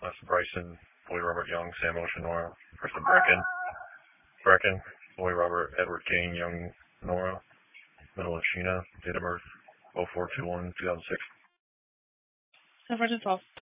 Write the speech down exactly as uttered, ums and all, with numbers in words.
Last Bryson, boy Robert Young, Sam Ocean, Nora. First Brecken, Brecken, boy Robert Edward Kane, Young, Nora. Middle of Sheena, date of birth oh four two one two thousand six. San Francisco.